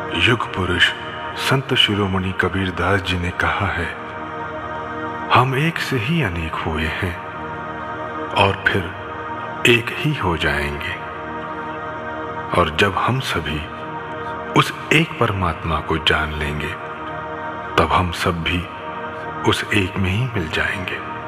युग पुरुष संत शिरोमणि कबीरदास जी ने कहा है, हम एक से ही अनेक हुए हैं और फिर एक ही हो जाएंगे। और जब हम सभी उस एक परमात्मा को जान लेंगे, तब हम सब भी उस एक में ही मिल जाएंगे।